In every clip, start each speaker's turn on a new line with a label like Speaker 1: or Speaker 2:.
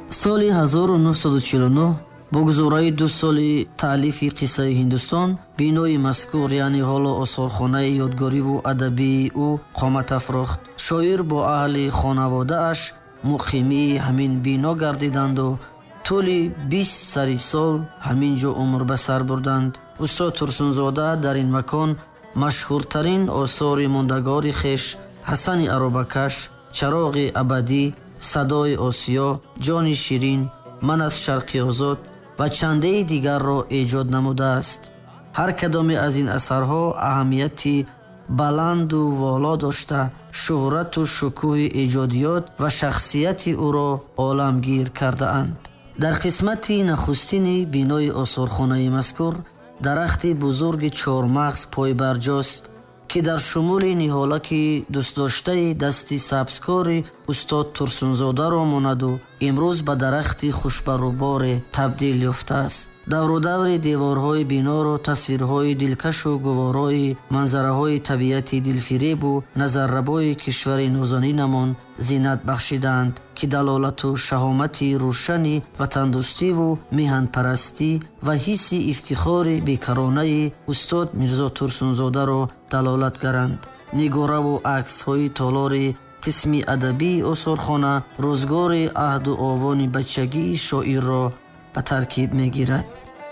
Speaker 1: соли 1949 бо гузораи 2 соли таълифи қиссаи Ҳиндустон, бинои мазкур яъне ҳоло осорхонаи ёдгориву адабии ӯ қомат афрохт. Шоир бо аҳли хонаводааш муқимии ҳамин бино гардиданду тӯли 20 сари сол ҳамин ҷо умр ба сар бурданд. устод Турсунзода дар ин макон машҳуртарин осори мондагори хеш ҳасани аробакаш, чароғи абадӣ, садои осиё, ҷони ширин, ман аз шарқи озод ва чандаи дигарро эҷод намудааст. ҳар кадоме аз ин асарҳо аҳамияти баланду воло дошта шӯҳрату шукӯҳи эҷодиёт ва шахсияти ӯро оламгир кардаанд. дар қисмати нахустини бинои осорхонаи мазкур дарахти бузурги чормағз пойбарҷост, ки дар шумули ниҳолаки дӯстдоштаи дасти сабзкори устод Турсунзодаро монаду имрӯз ба дарахти хушбаруборе табдил ёфтааст. даврудаври деворҳои биноро тасвирҳои дилкашу гуворои манзараҳои табиати дилфиребу назаррабои кишвари нозанинамон зинат бахшиданд, ки далолату шаҳомати рӯшани ватандӯстиву меҳанпарастӣ ва ҳисси ифтихори бекаронаи устод Мирзо Турсунзодаро далолат гаранд. нигораву аксҳои толори қисми адабии осорхона рӯзгори аҳду овони бачагии шоирро ба таркиб мегирад.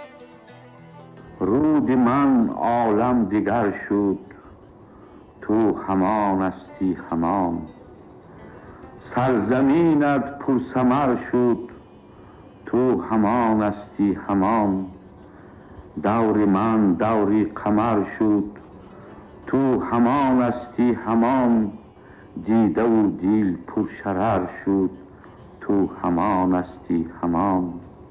Speaker 2: руди ман олам дигар шуд, ту ҳамонасти ҳамон. сарзаминат пурсамар шуд, ту ҳамонасти ҳамон. даври ман даври қамар шуд, ту ҳамонасти ҳамон. дидаву дил пуршарар шуд, ту ҳамонасти ҳамон.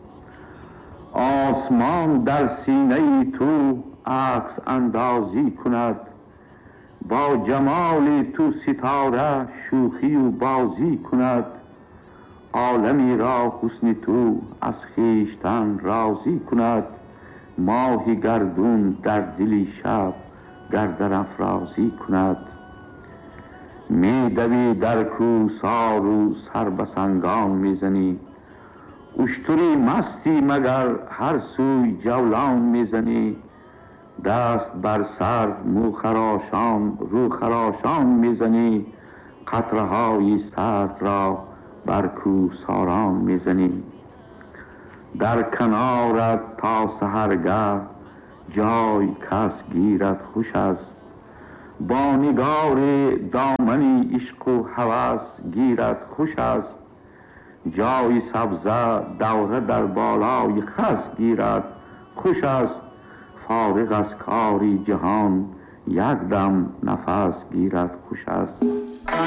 Speaker 2: آسمان در سینه تو عکس اندازی کند، با جمال تو ستاره شوخی و بازی کند. عالمی را حسن تو از خویشتن راضی کند، ماه گردون در دل شب گردن افرازی کند. می دوی در کوهسار و سر به سنگان میزنی، اشتری مستی مگر هر سوی جولان میزنی. دست بر سر مو خراشان رو خراشان میزنی، قطره های سرد را بر کوهساران میزنی. در کنارت تا سحرگه جای کس گیرد خوش است، با نگار دامنی عشق و هوس گیرد خوش است. جای سبزه دوره در بالای خس گیرد خوش است. فارغ از کاری جهان یک دم نفس گیرد خوش است.